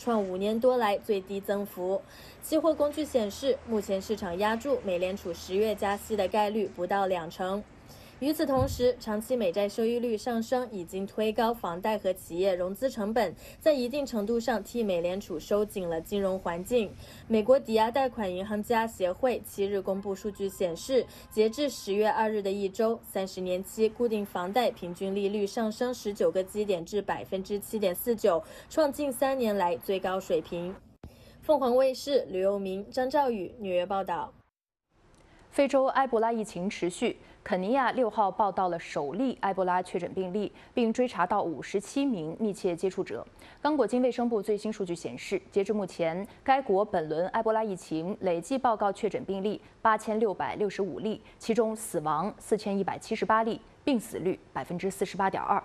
创5年多来最低增幅。期货工具显示，目前市场押注美联储10月加息的概率不到2成。与此同时，长期美债收益率上升已经推高房贷和企业融资成本，在一定程度上替美联储收紧了金融环境。美国抵押贷款银行家协会7日公布数据显示，截至10月2日的一周，30年期固定房贷平均利率上升19个基点至7.49%，创近3年来最高水平。凤凰卫视吕佑明、张兆宇纽约报道。 非洲埃博拉疫情持续，肯尼亚6号报道了首例埃博拉确诊病例，并追查到57名密切接触者。刚果金卫生部最新数据显示，截至目前，该国本轮埃博拉疫情累计报告确诊病例8665例，其中死亡4178例，病死率48.2%。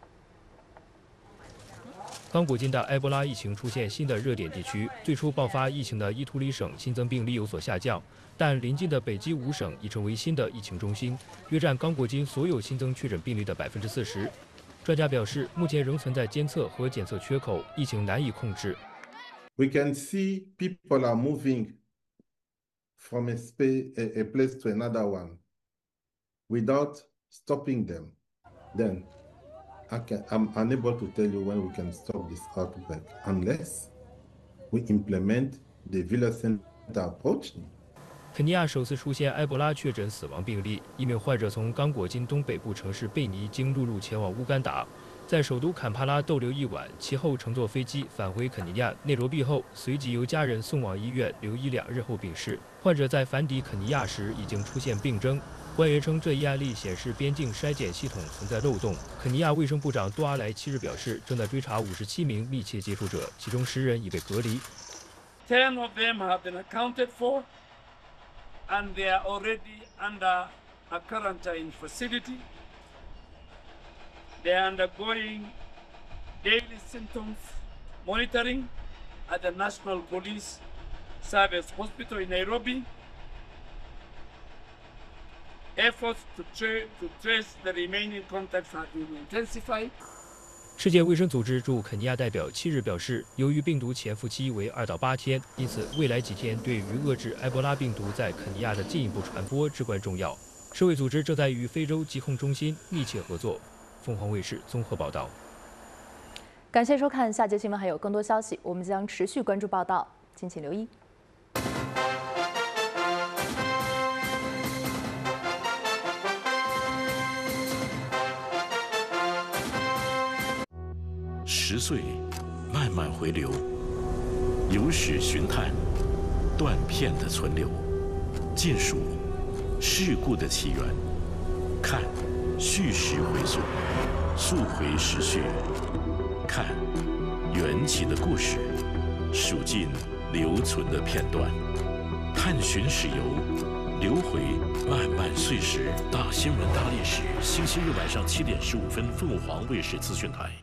刚果金的埃博拉疫情出现新的热点地区，最初爆发疫情的伊图里省新增病例有所下降，但邻近的北基5省已成为新的疫情中心，约占刚果金所有新增确诊病例的40%。专家表示，目前仍存在监测和检测缺口，疫情难以控制。 We can see people are moving from a place to another one without stopping them. Then I'm unable to tell you when we can stop this outbreak unless we implement the village center approach. 肯尼亚首次出现埃博拉确诊死亡病例，一名患者从刚果金东北部城市贝尼经陆路前往乌干达，在首都坎帕拉逗留1晚，其后乘坐飞机返回肯尼亚内罗毕后，随即由家人送往医院留医2日后病逝。患者在返抵肯尼亚时已经出现病征。官员称，这一案例显示边境筛检系统存在漏洞。肯尼亚卫生部长多阿莱7日表示，正在追查57名密切接触者，其中10人已被隔离。 10 of them have been accounted for, and they are already under a quarantine facility. They are undergoing daily symptoms monitoring at the National Police Service Hospital in Nairobi. Efforts to trace the remaining contacts have been intensified. 世界卫生组织驻肯尼亚代表7日表示，由于病毒潜伏期为2到8天，因此未来几天对于遏制埃博拉病毒在肯尼亚的进一步传播至关重要。世卫组织正在与非洲疾控中心密切合作。凤凰卫视综合报道。 感谢收看，下节新闻还有更多消息，我们将持续关注报道，敬请留意。 10岁，慢慢回流，有史寻探，断片的存留，尽数事故的起源，看叙事回溯，溯回时序，看缘起的故事，数尽留存的片段，探寻史游，流回漫漫岁时。大新闻大历史，星期日晚上7点15分，凤凰卫视资讯台。